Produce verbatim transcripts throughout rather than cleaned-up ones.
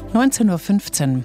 neunzehn Uhr fünfzehn.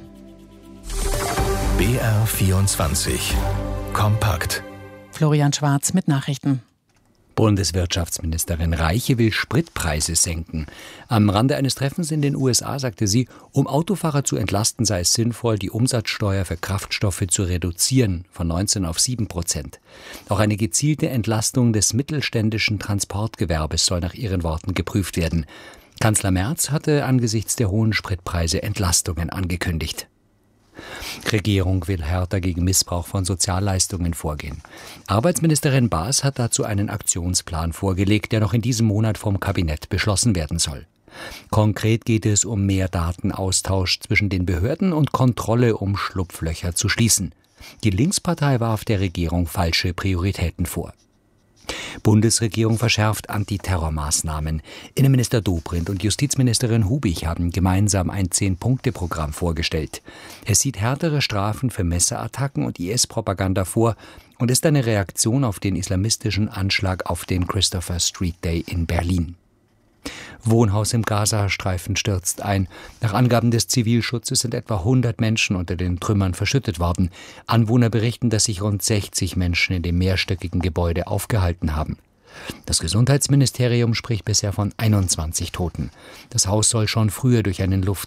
B R vierundzwanzig. Kompakt. Florian Schwarz mit Nachrichten. Bundeswirtschaftsministerin Reiche will Spritpreise senken. Am Rande eines Treffens in den U S A sagte sie, um Autofahrer zu entlasten, sei es sinnvoll, die Umsatzsteuer für Kraftstoffe zu reduzieren, von neunzehn auf sieben Prozent. Auch eine gezielte Entlastung des mittelständischen Transportgewerbes soll nach ihren Worten geprüft werden. Kanzler Merz hatte angesichts der hohen Spritpreise Entlastungen angekündigt. Regierung will härter gegen Missbrauch von Sozialleistungen vorgehen. Arbeitsministerin Baas hat dazu einen Aktionsplan vorgelegt, der noch in diesem Monat vom Kabinett beschlossen werden soll. Konkret geht es um mehr Datenaustausch zwischen den Behörden und Kontrolle, um Schlupflöcher zu schließen. Die Linkspartei warf der Regierung falsche Prioritäten vor. Bundesregierung verschärft Antiterrormaßnahmen. Innenminister Dobrindt und Justizministerin Hubig haben gemeinsam ein Zehn-Punkte-Programm vorgestellt. Es sieht härtere Strafen für Messerattacken und I S-Propaganda vor und ist eine Reaktion auf den islamistischen Anschlag auf den Christopher Street Day in Berlin. Wohnhaus im Gazastreifen stürzt ein. Nach Angaben des Zivilschutzes sind etwa hundert Menschen unter den Trümmern verschüttet worden. Anwohner berichten, dass sich rund sechzig Menschen in dem mehrstöckigen Gebäude aufgehalten haben. Das Gesundheitsministerium spricht bisher von einundzwanzig Toten. Das Haus soll schon früher durch einen Luft-